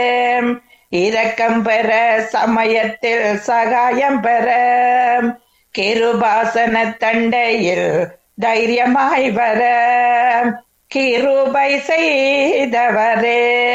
இரக்கம் பெற சமயத்தில் சகாயம் பெற கிருபாசன தண்டையில் தைரியமாய் வர கிருபை செய்தவரே